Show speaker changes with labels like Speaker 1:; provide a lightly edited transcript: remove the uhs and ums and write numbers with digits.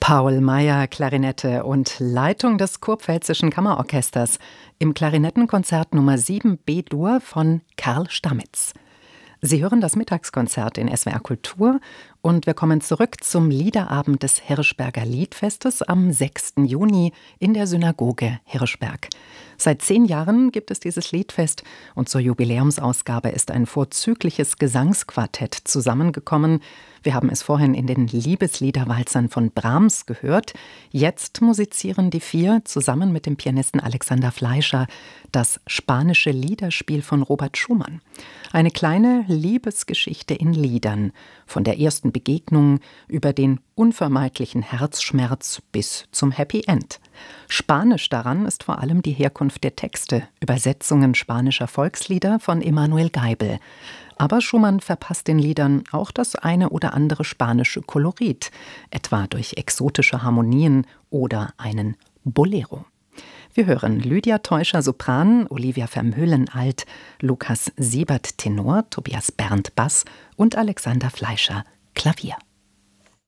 Speaker 1: Paul Meyer, Klarinette und Leitung des Kurpfälzischen Kammerorchesters im Klarinettenkonzert Nummer 7 B-Dur von Karl Stamitz. Sie hören das Mittagskonzert in SWR Kultur und wir kommen zurück zum Liederabend des Hirschberger Liedfestes am 6. Juni in der Synagoge Hirschberg. Seit 10 Jahren gibt es dieses Liedfest und zur Jubiläumsausgabe ist ein vorzügliches Gesangsquartett zusammengekommen. Wir haben es vorhin in den Liebesliederwalzern von Brahms gehört. Jetzt musizieren die 4 zusammen mit dem Pianisten Alexander Fleischer das spanische Liederspiel von Robert Schumann. Eine kleine Liebesgeschichte in Liedern, von der ersten Begegnung über den unvermeidlichen Herzschmerz bis zum Happy End. Spanisch daran ist vor allem die Herkunft der Texte, Übersetzungen spanischer Volkslieder von Emanuel Geibel. Aber Schumann verpasst den Liedern auch das eine oder andere spanische Kolorit, etwa durch exotische Harmonien oder einen Bolero. Wir hören Lydia Teuscher Sopran, Olivia Vermeulen Alt, Lukas Siebert Tenor, Tobias Berndt Bass und Alexander Fleischer Klavier.